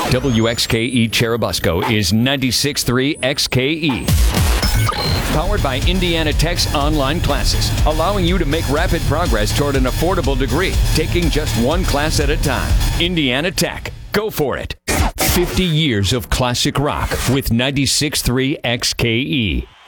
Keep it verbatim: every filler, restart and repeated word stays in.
W X K E Cherubusco is ninety-six point three X K E. Powered by Indiana Tech's online classes, allowing you to make rapid progress toward an affordable degree, taking just one class at a time. Indiana Tech. Go for it. fifty years of classic rock with ninety-six point three X K E.